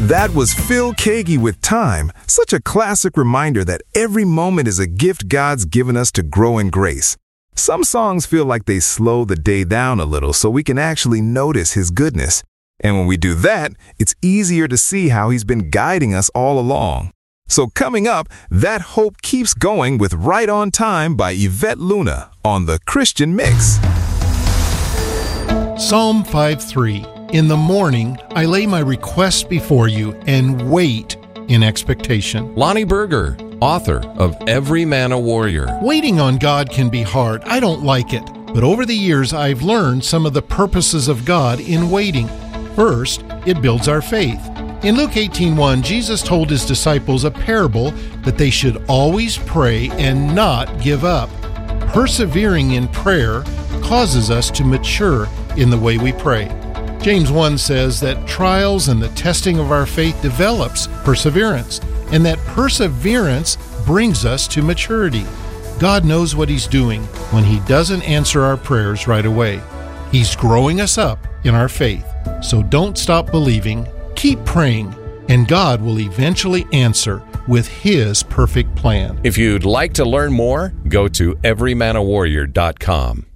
That was Phil Keaggy with Time, such a classic reminder that every moment is a gift God's given us to grow in grace. Some songs feel like they slow the day down a little so we can actually notice His goodness. And when we do that, it's easier to see how He's been guiding us all along. So coming up, That Hope Keeps Going with Right on Time by Yvette Luna on The Christian Mix. Psalm 5:3. In the morning, I lay my requests before you and wait in expectation. Lonnie Berger, author of Every Man a Warrior. Waiting on God can be hard. I don't like it. But over the years, I've learned some of the purposes of God in waiting. First, it builds our faith. In Luke 18:1, Jesus told His disciples a parable that they should always pray and not give up. Persevering in prayer causes us to mature in the way we pray. James 1 says that trials and the testing of our faith develops perseverance, and that perseverance brings us to maturity. God knows what He's doing when He doesn't answer our prayers right away. He's growing us up in our faith. So don't stop believing, keep praying, and God will eventually answer with His perfect plan. If you'd like to learn more, go to everymanawarrior.com.